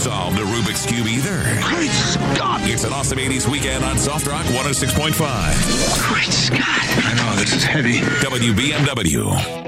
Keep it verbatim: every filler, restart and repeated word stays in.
solve the Rubik's Cube either. Great Scott! It's an awesome eighties weekend on Soft Rock one oh six point five. Great Scott! I know, this is heavy. W B M W.